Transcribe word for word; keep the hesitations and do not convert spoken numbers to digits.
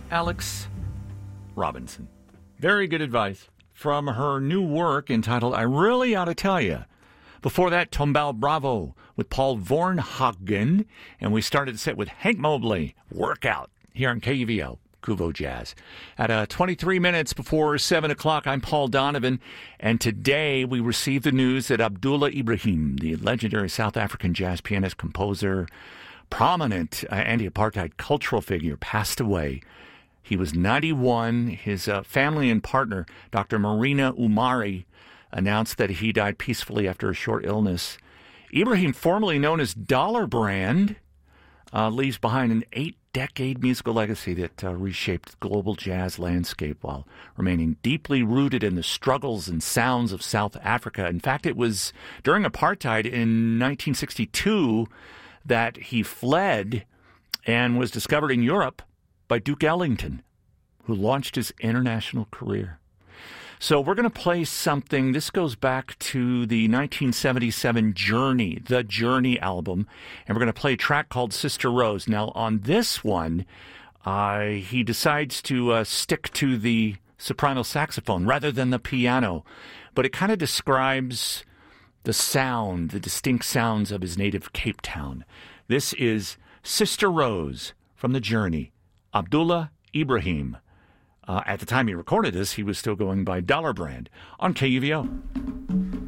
Alex Robinson. Very good advice from her new work entitled I Really Ought to Tell You. Before that, Tombal Bravo with Paul Vornhagen. And we started the set with Hank Mobley, Workout, here on K U V O, Kuvo Jazz. At uh, twenty-three minutes before seven o'clock, I'm Paul Donovan. And today we received the news that Abdullah Ibrahim, the legendary South African jazz pianist, composer, prominent uh, anti-apartheid cultural figure, passed away. He was ninety-one. His uh, family and partner, Doctor Marina Umari, announced that he died peacefully after a short illness. Ibrahim, formerly known as Dollar Brand, uh, leaves behind an eight-decade musical legacy that uh, reshaped the global jazz landscape while remaining deeply rooted in the struggles and sounds of South Africa. In fact, it was during apartheid in nineteen sixty-two that he fled and was discovered in Europe by Duke Ellington, who launched his international career. So we're going to play something. This goes back to the nineteen seventy-seven Journey, the Journey album, and we're going to play a track called Sister Rose. Now, on this one, uh, he decides to uh, stick to the soprano saxophone rather than the piano, but it kind of describes the sound, the distinct sounds of his native Cape Town. This is Sister Rose from the Journey, Abdullah Ibrahim. Uh, at the time he recorded this, he was still going by Dollar Brand on K U V O.